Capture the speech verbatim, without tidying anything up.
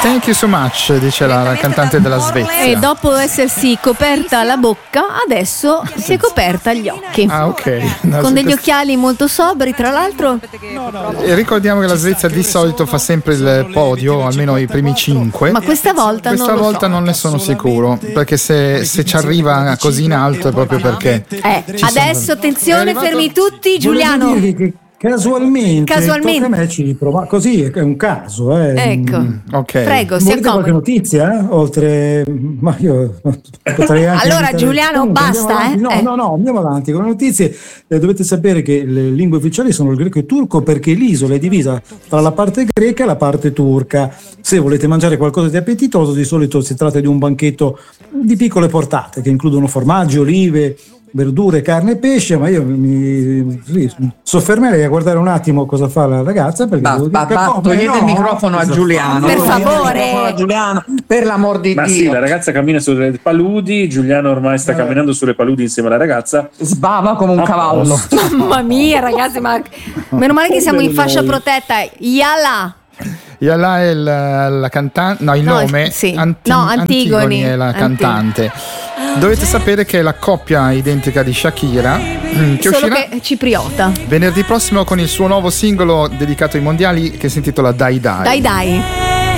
Thank you so much, dice la, la cantante della Svezia. E dopo essersi coperta la bocca, adesso si è coperta gli occhi. Ah, ok. No, Con degli questo... occhiali molto sobri, tra l'altro. E ricordiamo che la Svezia di solito fa sempre il podio, almeno i primi cinque. Ma questa volta questa non lo volta so. non ne sono sicuro, perché se, se ci arriva così in alto è proprio perché. Eh, adesso attenzione, arrivato... fermi tutti, Giuliano. Casualmente, Casualmente. tocca a me ci prova. Così è un caso, eh. Ecco, Mm, ok. prego, si Volete qualche accomodi. notizia? Oltre, ma io potrei anche Allora, invitare- Giuliano, Comunque, basta, andiamo avanti. eh? No, Eh. no, no, andiamo avanti con le notizie. Eh, dovete sapere che le lingue ufficiali sono il greco e il turco, perché l'isola è divisa tra la parte greca e la parte turca. Se volete mangiare qualcosa di appetitoso, di solito si tratta di un banchetto di piccole portate che includono formaggi, olive, verdure, carne e pesce, ma io mi sì, soffermerei a guardare un attimo cosa fa la ragazza, perché devo dire che come togliete no, il microfono a cosa Giuliano. fa? Per Togliete il favore. microfono a Giuliano, per l'amor di Ma Dio. sì, la ragazza cammina sulle paludi, Giuliano ormai sta camminando sulle paludi insieme alla ragazza. Sbava come un A cavallo. posto. Mamma mia, ragazzi, ma meno male che siamo in fascia protetta. Yala. Yala è la, la cantante, no, il No, nome. sì. Anti- No, Antigoni. è la Antigoni. cantante. Dovete sapere che è la coppia identica di Shakira, che Solo uscirà che è cipriota. venerdì prossimo con il suo nuovo singolo dedicato ai mondiali che si intitola Dai Dai. Dai dai.